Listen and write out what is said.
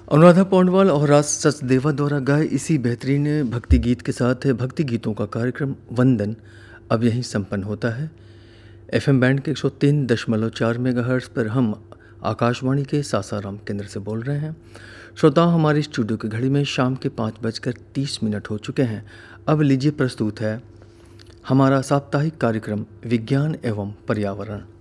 अनुराधा पौंडवाल और राज सचदेवा द्वारा गाए इसी बेहतरीन भक्ति गीत के साथ भक्ति गीतों का कार्यक्रम वंदन अब यहीं संपन्न होता है। एफएम बैंड के 103.4 मेगाहर्ट्ज़ पर हम आकाशवाणी के सासाराम केंद्र से बोल रहे हैं। श्रोताओं, हमारी स्टूडियो की घड़ी में शाम के 5:30 हो चुके हैं। अब लीजिए प्रस्तुत है हमारा साप्ताहिक कार्यक्रम विज्ञान एवं पर्यावरण।